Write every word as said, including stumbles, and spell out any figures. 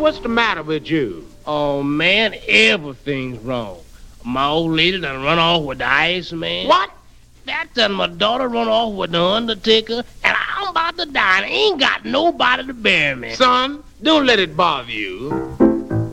what's the matter with you? Oh, man, everything's wrong. My old lady done run off with the Iceman. What? That done my daughter run off with the Undertaker, and I'm about to die and ain't got nobody to bury me. Son, don't let it bother you.